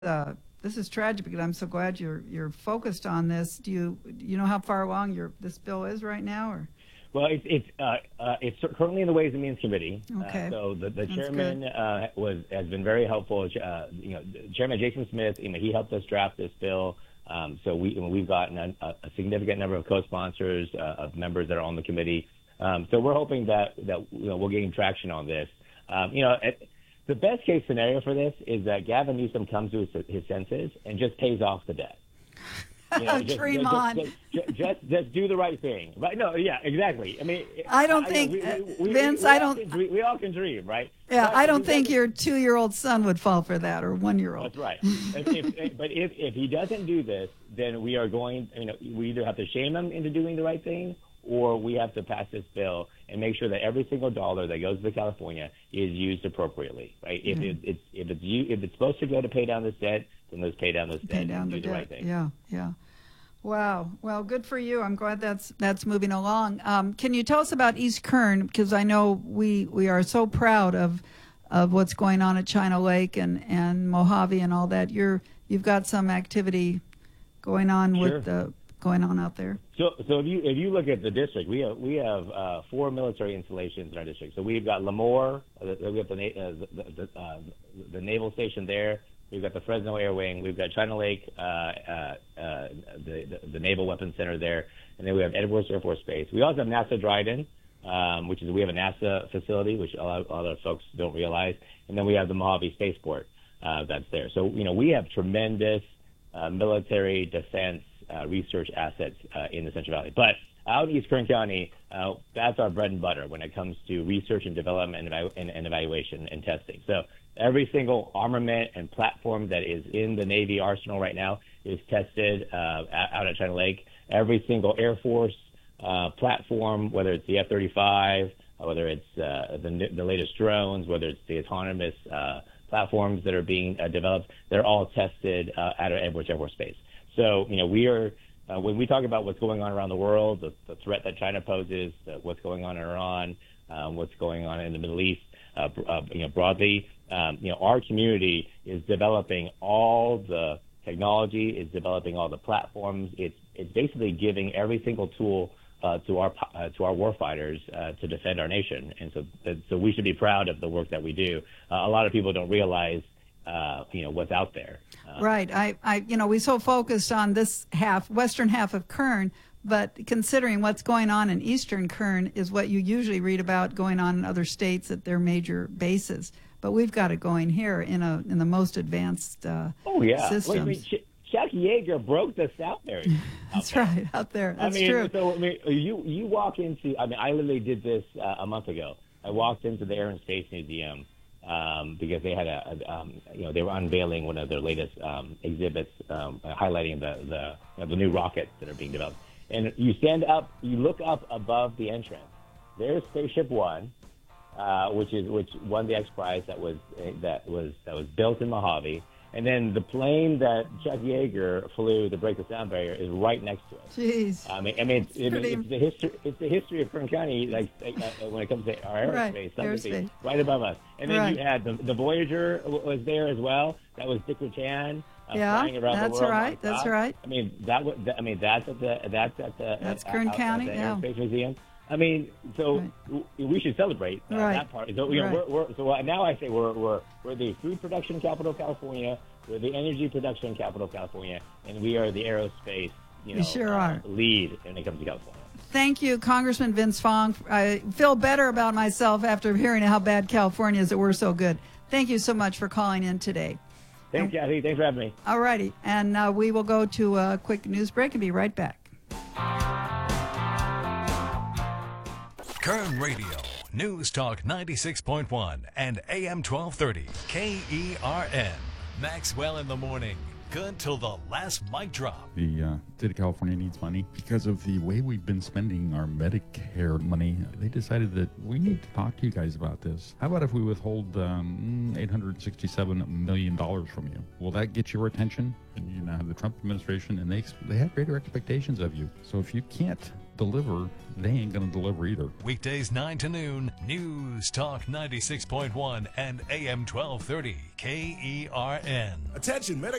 this is tragic, but I'm so glad you're focused on this. Do you know how far along this bill is right now, or? Well, it's currently in the Ways and Means Committee. Okay. So the chairman has been very helpful. Chairman Jason Smith, he helped us draft this bill. So we've gotten a significant number of co-sponsors of members that are on the committee. So we're hoping that we'll gain traction on this. The best case scenario for this is that Gavin Newsom comes to his senses and just pays off the debt. Dream on. Just do the right thing. Right? No, yeah, exactly. I mean, I don't think, Vince, we all can dream, right? Yeah, but I don't think your 2-year-old son would fall for that, or 1-year-old. That's right. But if he doesn't do this, then we are going, we either have to shame him into doing the right thing, or we have to pass this bill and make sure that every single dollar that goes to California is used appropriately, right? If it's supposed to go to pay down this debt, then let's pay down this debt and do the right thing. Yeah. Wow. Well, good for you. I'm glad that's moving along. Can you tell us about East Kern? Because I know we are so proud of what's going on at China Lake and Mojave and all that. You've got some activity going on going on out there. So if you look at the district, we have 4 military installations in our district. So we've got Lemoore, we have the naval station there. We've got the Fresno Air Wing. We've got China Lake, the Naval Weapons Center there, and then we have Edwards Air Force Base. We also have NASA Dryden, we have a NASA facility, which a lot of folks don't realize, and then we have the Mojave Spaceport that's there. So we have tremendous military defense research assets in the Central Valley. But out in East Kern County, that's our bread and butter when it comes to research and development and evaluation and testing. So every single armament and platform that is in the Navy arsenal right now is tested out at China Lake. Every single Air Force platform, whether it's the F-35, whether it's the latest drones, whether it's the autonomous platforms that are being developed, they're all tested at Edwards Air Force Base. So, we are, when we talk about what's going on around the world, the threat that China poses, what's going on in Iran, what's going on in the Middle East, broadly, our community is developing all the technology, is developing all the platforms. It's basically giving every single tool to our warfighters to defend our nation. And so we should be proud of the work that we do. A lot of people don't realize what's out there. Right. We so focused on this western half of Kern, but considering what's going on in eastern Kern is what you usually read about going on in other states at their major bases. But we've got it going here in the most advanced systems. Well, Chuck Yeager broke the South area. That's right, out there. That's true. So you walk into. I literally did this a month ago. I walked into the Air and Space Museum because they had they were unveiling one of their latest exhibits highlighting the new rockets that are being developed. And you look up above the entrance. There's Spaceship One, which won the X Prize that was built in Mojave. And then the plane that Chuck Yeager flew to break the sound barrier is right next to it. Jeez. It's the history of Kern County, when it comes to our aerospace, right above us. And then you had the Voyager was there as well. That was Dick Chan flying around the world. That's right. That's Kern County, the Air and Space Museum. We should celebrate that part. So now I say we're the food production capital of California, we're the energy production capital of California, and we are the aerospace lead when it comes to California. Thank you, Congressman Vince Fong. I feel better about myself after hearing how bad California is that we're so good. Thank you so much for calling in today. Thanks, Kathy. Thanks for having me. All righty. And we will go to a quick news break and be right back. Kern Radio, News Talk 96.1 and AM 1230, KERN. Maxwell in the morning. Good till the last mic drop. The state of California needs money because of the way we've been spending our Medicare money. They decided that we need to talk to you guys about this. How about if we withhold $867 million from you? Will that get your attention? And you now have the Trump administration, and they have greater expectations of you. So if you can't deliver, they ain't going to deliver either. Weekdays 9 to noon, News Talk 96.1 and AM 1230, KERN. Attention,